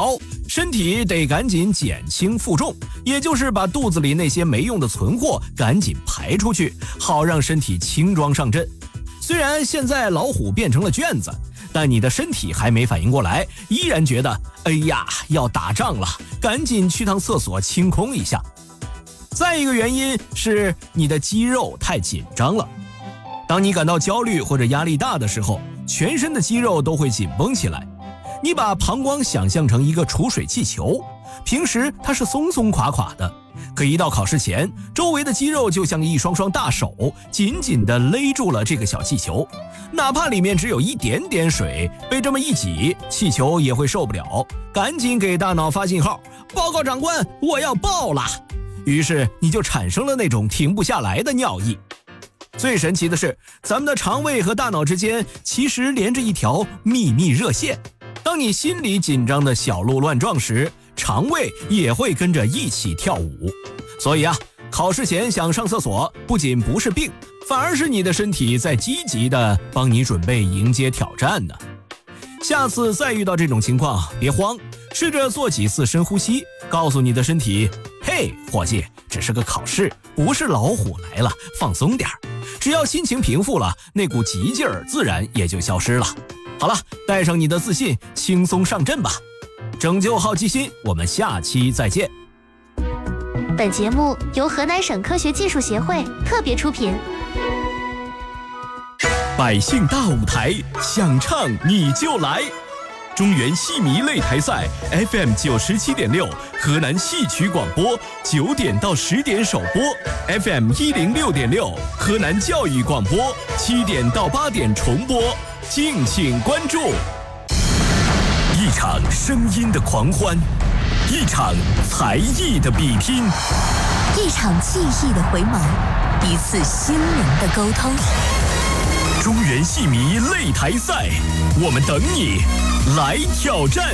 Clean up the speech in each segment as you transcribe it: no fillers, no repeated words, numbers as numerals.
好，身体得赶紧减轻负重，也就是把肚子里那些没用的存货赶紧排出去，好让身体轻装上阵。虽然现在老虎变成了圈子，但你的身体还没反应过来，依然觉得哎呀要打仗了，赶紧去趟厕所清空一下。再一个原因是你的肌肉太紧张了。当你感到焦虑或者压力大的时候，全身的肌肉都会紧绷起来。你把膀胱想象成一个储水气球，平时它是松松垮垮的，可一到考试前，周围的肌肉就像一双双大手，紧紧地勒住了这个小气球。哪怕里面只有一点点水，被这么一挤，气球也会受不了，赶紧给大脑发信号，报告长官，我要爆了。于是你就产生了那种停不下来的尿意。最神奇的是，咱们的肠胃和大脑之间其实连着一条秘密热线。当你心里紧张的小鹿乱撞时，肠胃也会跟着一起跳舞。所以考试前想上厕所，不仅不是病，反而是你的身体在积极的帮你准备迎接挑战呢。下次再遇到这种情况，别慌，试着做几次深呼吸，告诉你的身体，嘿，伙计，只是个考试，不是老虎来了，放松点儿。只要心情平复了，那股急劲儿自然也就消失了。好了，带上你的自信，轻松上阵吧。拯救好奇心，我们下期再见。 本节目由河南省科学技术协会特别出品。 百姓大舞台，想唱你就来。中原戏迷擂台赛 FM 97.6，河南戏曲广播9点到10点首播 ，FM 106.6，河南教育广播7点到8点重播，敬请关注。一场声音的狂欢，一场才艺的比拼， 一场记忆的回眸，一次心灵的沟通。 中原戏迷擂台赛，我们等你来挑战。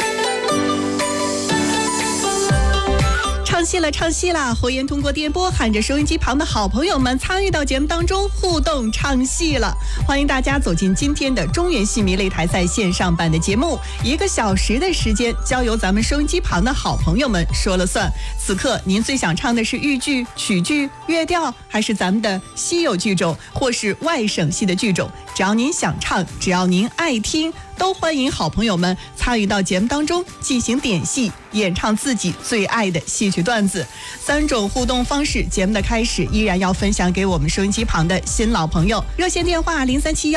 唱戏了！侯岩通过电波喊着收音机旁的好朋友们参与到节目当中，互动唱戏了。欢迎大家走进今天的中原戏迷擂台赛线上版的节目，1个小时的时间交由咱们收音机旁的好朋友们说了算。此刻您最想唱的是豫剧、曲剧、乐调，还是咱们的稀有剧种，或是外省戏的剧种？只要您想唱，只要您爱听，都欢迎好朋友们参与到节目当中进行点戏，演唱自己最爱的戏曲段子。3种互动方式，节目的开始依然要分享给我们收音机旁的新老朋友。热线电话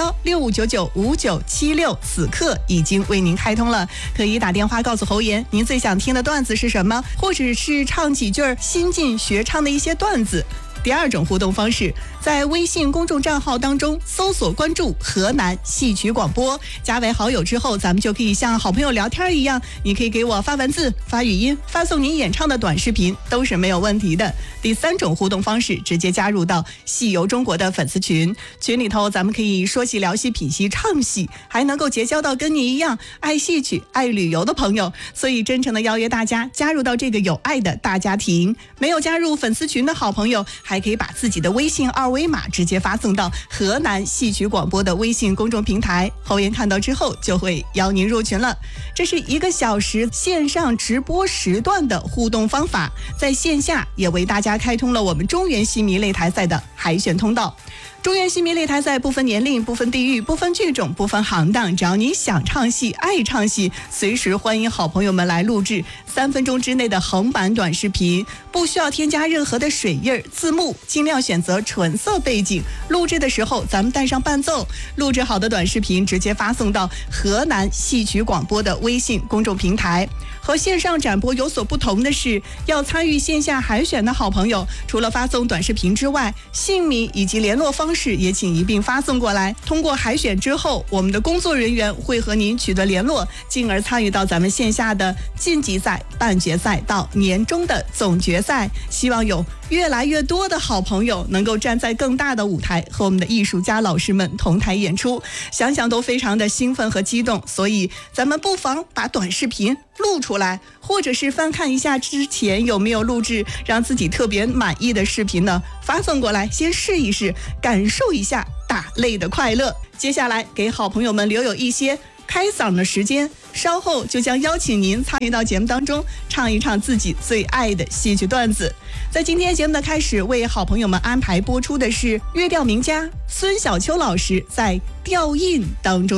037165995976，此刻已经为您开通了，可以打电话告诉侯岩您最想听的段子是什么，或者是唱几句新进学唱的一些段子。第2种互动方式，在微信公众账号当中搜索关注河南戏曲广播，加为好友之后，咱们就可以像好朋友聊天一样，你可以给我发文字、发语音、发送您演唱的短视频，都是没有问题的。第3种互动方式，直接加入到戏游中国的粉丝群，群里头咱们可以说戏、聊戏、品戏、唱戏，还能够结交到跟你一样爱戏曲、爱旅游的朋友，所以真诚的邀约大家加入到这个有爱的大家庭。没有加入粉丝群的好朋友，还可以把自己的微信2维码直接发送到河南戏曲广播的微信公众平台，侯岩看到之后就会邀您入群了。这是1个小时线上直播时段的互动方法，在线下也为大家开通了我们中原戏迷擂台赛的海选通道。中原戏迷擂台赛不分年龄、不分地域、不分剧种、不分行当，只要你想唱戏、爱唱戏，随时欢迎好朋友们来录制3分钟之内的横版短视频，不需要添加任何的水印、字幕，尽量选择纯色背景。录制的时候咱们带上伴奏，录制好的短视频直接发送到河南戏曲广播的微信公众平台。和线上展播有所不同的是，要参与线下海选的好朋友，除了发送短视频之外，姓名以及联络方式也请一并发送过来。通过海选之后，我们的工作人员会和您取得联络，进而参与到咱们线下的晋级赛、半决赛到年终的总决赛。希望有越来越多的好朋友能够站在更大的舞台，和我们的艺术家老师们同台演出，想想都非常的兴奋和激动。所以咱们不妨把短视频录出来，或者是翻看一下之前有没有录制让自己特别满意的视频呢，发送过来，先试一试，感受一下打擂的快乐。接下来给好朋友们留有一些开嗓的时间，稍后就将邀请您参与到节目当中，唱一唱自己最爱的戏剧段子。在今天节目的开始，为好朋友们安排播出的是乐调名家孙小秋老师在调印当中